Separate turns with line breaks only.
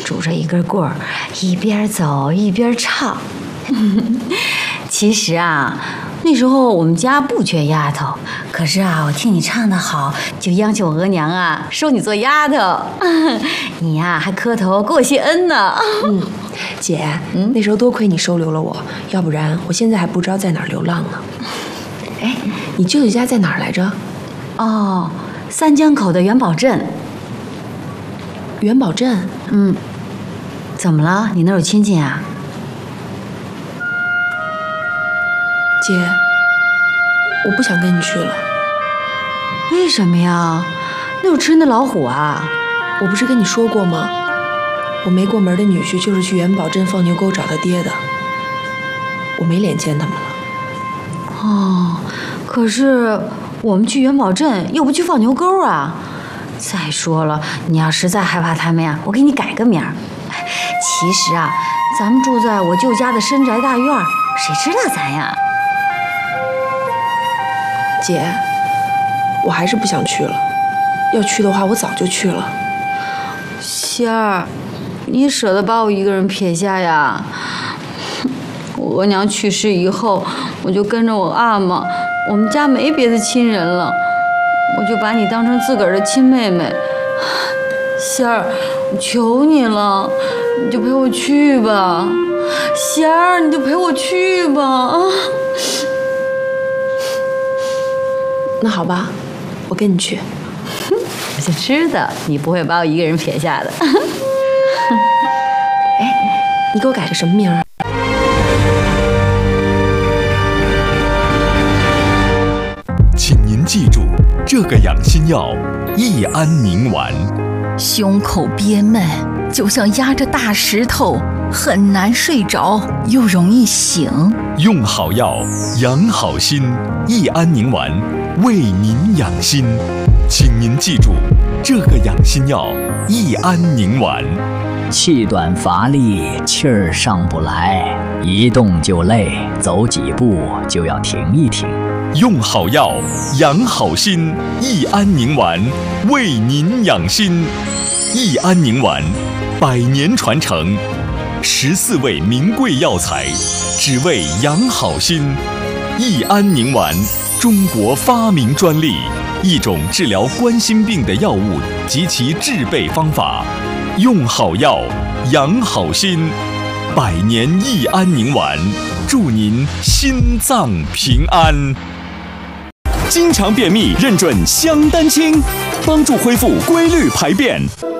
拄着一根棍儿，一边走一边唱。其实啊，那时候我们家不缺丫头，可是啊，我听你唱得好，就央求我额娘啊收你做丫头。你呀，还磕头给我谢恩呢。
姐，那时候多亏你收留了我，要不然我现在还不知道在哪儿流浪呢。哎，你舅舅家在哪儿来着？
哦，三江口的元宝镇。
元宝镇？
怎么了？你那儿有亲戚啊？
姐，我不想跟你去了。
为什么呀？那有吃人的老虎啊！
我不是跟你说过吗？我没过门的女婿就是去元宝镇放牛沟找他爹的，我没脸见他们了。
哦，可是我们去元宝镇又不去放牛沟啊。再说了，你要实在害怕他们呀，我给你改个名儿。其实啊，咱们住在我舅家的深宅大院，谁知道咱呀？
姐，我还是不想去了。要去的话，我早就去了。
仙儿，你舍得把我一个人撇下呀？我额娘去世以后，我就跟着我阿玛，我们家没别的亲人了，我就把你当成自个儿的亲妹妹。仙儿，我求你了，你就陪我去吧。仙儿，你就陪我去吧啊！
那好吧，我跟你去。
我就知道你不会把我一个人撇下的。
哎，你给我改个什么名儿？
请您记住，这个养心药益安宁丸。
胸口憋闷，就像压着大石头，很难睡着，又容易醒。
用好药，养好心，益安宁丸为您养心。请您记住，这个养心药益安宁丸。
气短乏力，气儿上不来，一动就累，走几步就要停一停。
用好药，养好心，益安宁丸为您养心。益安宁丸100年传承，14味名贵药材，只为养好心。益安宁丸，中国发明专利，一种治疗冠心病的药物及其制备方法。用好药，养好心，100年益安宁丸，祝您心脏平安。经常便秘，认准香丹清，帮助恢复规律排便。